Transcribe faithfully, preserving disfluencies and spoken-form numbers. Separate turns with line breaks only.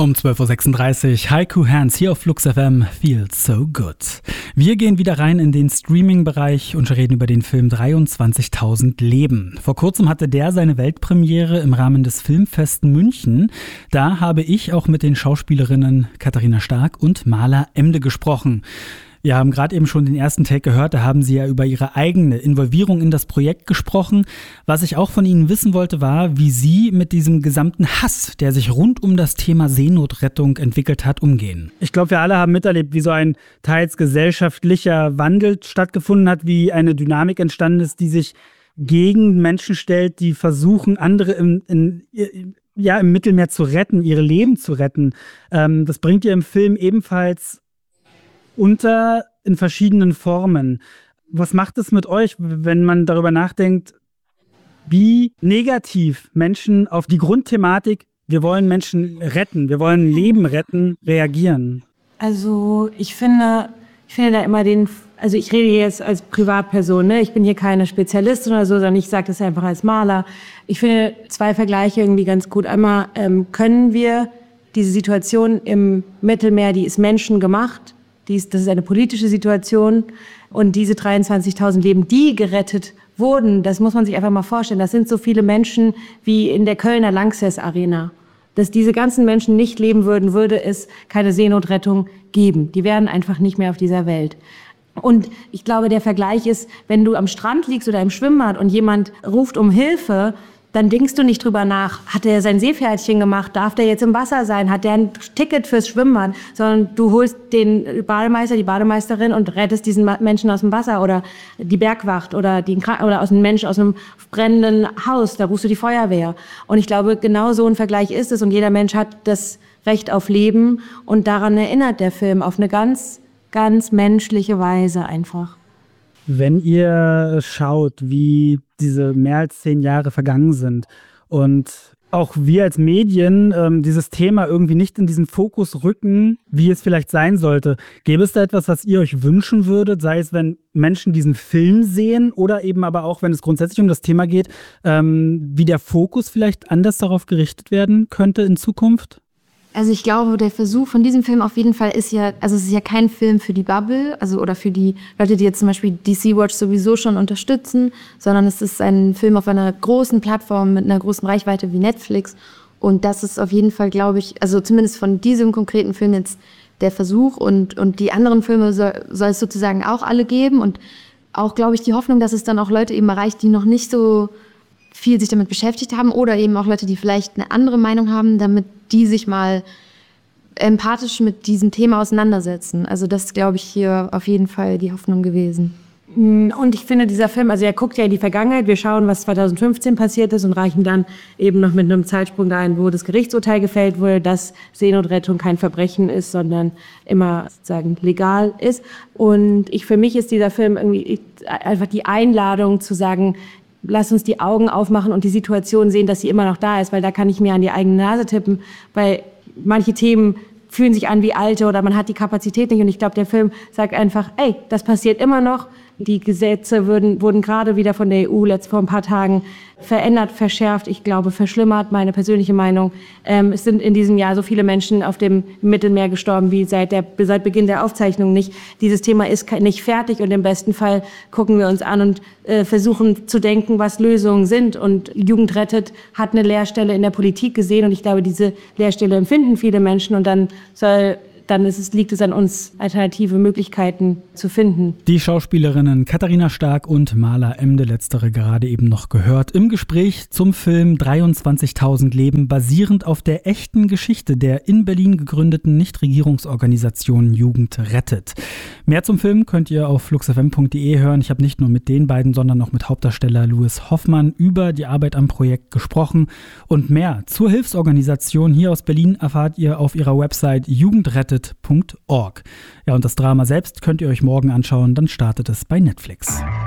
Um zwölf Uhr sechsunddreißig, Haiku Hands hier auf Flux F M, Feels So Good. Wir gehen wieder rein in den Streaming-Bereich und reden über den Film dreiundzwanzigtausend Leben. Vor kurzem hatte der seine Weltpremiere im Rahmen des Filmfest München. Da habe ich auch mit den Schauspielerinnen Katharina Stark und Mala Emde gesprochen. Wir haben gerade eben schon den ersten Take gehört, da haben sie ja über ihre eigene Involvierung in das Projekt gesprochen. Was ich auch von ihnen wissen wollte, war, wie sie mit diesem gesamten Hass, der sich rund um das Thema Seenotrettung entwickelt hat, umgehen.
Ich glaube, wir alle haben miterlebt, wie so ein teils gesellschaftlicher Wandel stattgefunden hat, wie eine Dynamik entstanden ist, die sich gegen Menschen stellt, die versuchen, andere im, in, ja, im Mittelmeer zu retten, ihre Leben zu retten. Ähm, das bringt ihr im Film ebenfalls unter in verschiedenen Formen. Was macht es mit euch, wenn man darüber nachdenkt, wie negativ Menschen auf die Grundthematik, wir wollen Menschen retten, wir wollen Leben retten, reagieren?
Also ich finde, ich finde da immer den, also ich rede jetzt als Privatperson, ne? Ich bin hier keine Spezialistin oder so, sondern ich sage das einfach als Maler. Ich finde zwei Vergleiche irgendwie ganz gut. Einmal ähm, können wir diese Situation im Mittelmeer, die ist menschengemacht. Dies, das ist eine politische Situation und diese dreiundzwanzigtausend Leben, die gerettet wurden, das muss man sich einfach mal vorstellen. Das sind so viele Menschen wie in der Kölner Lanxess Arena. Dass diese ganzen Menschen nicht leben würden, würde es keine Seenotrettung geben. Die wären einfach nicht mehr auf dieser Welt. Und ich glaube, der Vergleich ist, wenn du am Strand liegst oder im Schwimmbad und jemand ruft um Hilfe, dann denkst du nicht drüber nach, hat er sein Seepferdchen gemacht, darf der jetzt im Wasser sein, hat der ein Ticket fürs Schwimmbad, sondern du holst den Bademeister, die Bademeisterin und rettest diesen Menschen aus dem Wasser oder die Bergwacht oder, die, oder aus einem Menschen aus einem brennenden Haus, da rufst du die Feuerwehr. Und ich glaube, genau so ein Vergleich ist es und jeder Mensch hat das Recht auf Leben und daran erinnert der Film auf eine ganz, ganz menschliche Weise einfach.
Wenn ihr schaut, wie diese mehr als zehn Jahre vergangen sind und auch wir als Medien ähm, dieses Thema irgendwie nicht in diesen Fokus rücken, wie es vielleicht sein sollte, gäbe es da etwas, was ihr euch wünschen würdet, sei es, wenn Menschen diesen Film sehen oder eben aber auch, wenn es grundsätzlich um das Thema geht, ähm, wie der Fokus vielleicht anders darauf gerichtet werden könnte in Zukunft?
Also ich glaube, der Versuch von diesem Film auf jeden Fall ist ja, also es ist ja kein Film für die Bubble, also oder für die Leute, die jetzt zum Beispiel D C Watch sowieso schon unterstützen, sondern es ist ein Film auf einer großen Plattform mit einer großen Reichweite wie Netflix. Und das ist auf jeden Fall, glaube ich, also zumindest von diesem konkreten Film jetzt der Versuch. Und, und die anderen Filme soll, soll es sozusagen auch alle geben. Und auch, glaube ich, die Hoffnung, dass es dann auch Leute eben erreicht, die noch nicht so viel sich damit beschäftigt haben oder eben auch Leute, die vielleicht eine andere Meinung haben, damit die sich mal empathisch mit diesem Thema auseinandersetzen. Also das ist, glaube ich, hier auf jeden Fall die Hoffnung gewesen.
Und ich finde, dieser Film, also er guckt ja in die Vergangenheit, wir schauen, was zweitausendfünfzehn passiert ist und reichen dann eben noch mit einem Zeitsprung da ein, wo das Gerichtsurteil gefällt wurde, dass Seenotrettung kein Verbrechen ist, sondern immer sozusagen legal ist. Und ich, für mich ist dieser Film irgendwie einfach die Einladung zu sagen, lass uns die Augen aufmachen und die Situation sehen, dass sie immer noch da ist, weil da kann ich mir an die eigene Nase tippen, weil manche Themen fühlen sich an wie alte oder man hat die Kapazität nicht und ich glaube, der Film sagt einfach, ey, das passiert immer noch. Die Gesetze wurden, wurden gerade wieder von der E U letzt vor ein paar Tagen verändert, verschärft, ich glaube, verschlimmert, meine persönliche Meinung. Ähm, es sind in diesem Jahr so viele Menschen auf dem Mittelmeer gestorben wie seit, der, seit Beginn der Aufzeichnung nicht. Dieses Thema ist nicht fertig und im besten Fall gucken wir uns an und äh, versuchen zu denken, was Lösungen sind. Und Jugend rettet hat eine Leerstelle in der Politik gesehen und ich glaube, diese Leerstelle empfinden viele Menschen und dann soll dann ist es, liegt es an uns, alternative Möglichkeiten zu finden.
Die Schauspielerinnen Katharina Stark und Mala Emde, letztere gerade eben noch gehört, im Gespräch zum Film dreiundzwanzigtausend Leben, basierend auf der echten Geschichte der in Berlin gegründeten Nichtregierungsorganisation Jugend rettet. Mehr zum Film könnt ihr auf fluxfm punkt de hören. Ich habe nicht nur mit den beiden, sondern auch mit Hauptdarsteller Louis Hoffmann über die Arbeit am Projekt gesprochen. Und mehr zur Hilfsorganisation hier aus Berlin erfahrt ihr auf ihrer Website jugendrettet punkt org. Ja, und das Drama selbst könnt ihr euch morgen anschauen, dann startet es bei Netflix.